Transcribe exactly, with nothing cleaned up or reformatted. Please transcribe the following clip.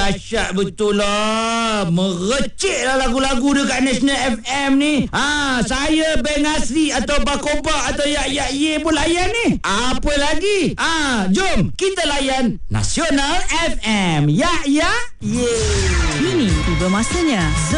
dahsyat betul lah. Merecik lah lagu-lagu dekat National F M ni. Ha, saya Beng Asri atau Bakoba atau Yak Yak Ye pun layan ni. Apa lagi? Ha, jom kita layan Nasional F M. Yak Yak Ye. Kini tiba masanya